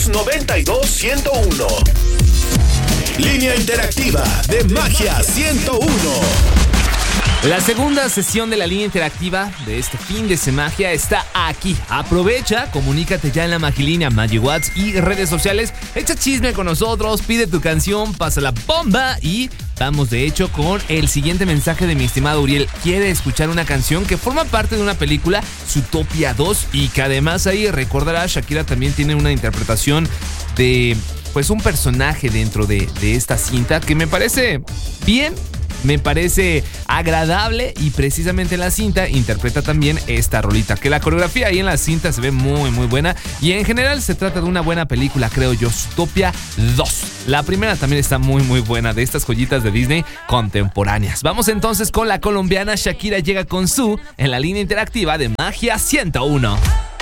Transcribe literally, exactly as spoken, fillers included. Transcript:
dos noventa y dos, ciento uno. Línea interactiva de Magia ciento uno. La segunda sesión de la línea interactiva de este fin de Magia está aquí. Aprovecha, comunícate ya en la Magilínea, MagiWhatsApp y redes sociales. Echa chisme con nosotros, pide tu canción, pasa la bomba y vamos de hecho con el siguiente mensaje de mi estimado Uriel. Quiere escuchar una canción que forma parte de una película, Zootopia dos, y que además ahí recordará, Shakira también tiene una interpretación de pues un personaje dentro de, de esta cinta que me parece bien. Me parece agradable y precisamente en la cinta interpreta también esta rolita. Que la coreografía ahí en la cinta se ve muy muy buena y en general se trata de una buena película, creo yo, Zootopia dos. La primera también está muy muy buena, de estas joyitas de Disney contemporáneas. Vamos entonces con la colombiana Shakira llega con su en la línea interactiva de Magia ciento uno.